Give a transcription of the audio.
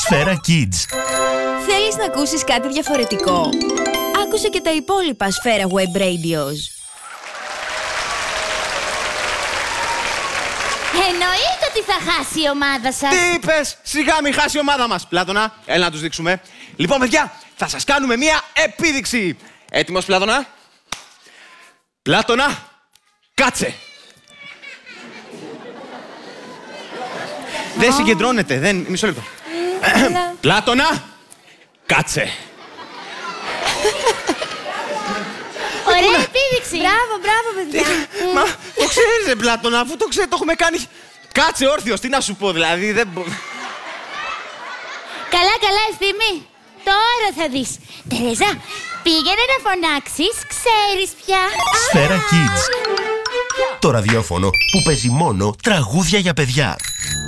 Σφαίρα Kids. Θέλεις να ακούσεις κάτι διαφορετικό? Άκουσε και τα υπόλοιπα Σφαίρα Web Radios. Εννοείται ότι θα χάσει η ομάδα σας. Τι είπες? Σιγά μην χάσει η ομάδα μας. Πλάτωνα, έλα να τους δείξουμε. Λοιπόν, παιδιά, θα σας κάνουμε μία επίδειξη. Έτοιμος, Πλάτωνα? Πλάτωνα, κάτσε. Δεν συγκεντρώνεται, δεν... Μισό λεπτό. Πλάτωνα, κάτσε. Ωραία επίδειξη. Μπράβο, παιδιά. Μα το ξέρεις, ρε Πλάτωνα, αφού το ξέρεις, το έχουμε κάνει. Κάτσε όρθιος, τι να σου πω, δηλαδή, δεν μπορώ. Καλά, Ευθύμη. Τώρα θα δεις. Τερέζα, πήγαινε να φωνάξεις, ξέρεις πια. Σφαίρα Kids. Το ραδιόφωνο που παίζει μόνο τραγούδια για παιδιά.